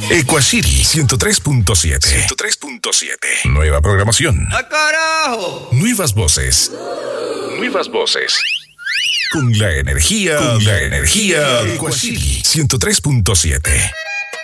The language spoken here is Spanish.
Equacity 103.7. 103.7. Nueva programación. ¡Ah, carajo! Nuevas voces. Nuevas voces. Con la energía. Equacity 103.7.